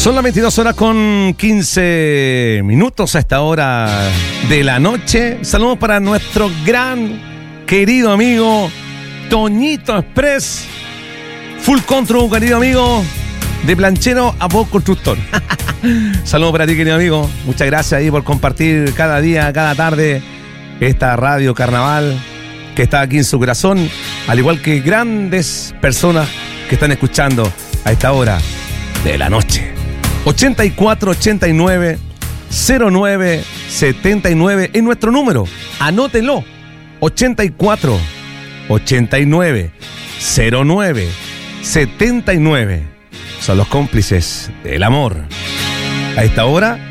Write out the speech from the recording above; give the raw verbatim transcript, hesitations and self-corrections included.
Son las veintidós horas con quince minutos a esta hora de la noche. Saludos para nuestro gran querido amigo Toñito Express, Full Control, querido amigo, de planchero a voz constructor. Saludos para ti, querido amigo. Muchas gracias ahí por compartir cada día, cada tarde esta radio Carnaval que está aquí en su corazón, al igual que grandes personas que están escuchando a esta hora de la noche. ochenta y cuatro ochenta y nueve cero nueve setenta y nueve es nuestro número. Anótenlo. ochenta y cuatro ochenta y nueve cero nueve setenta y nueve. Son los cómplices del amor. A esta hora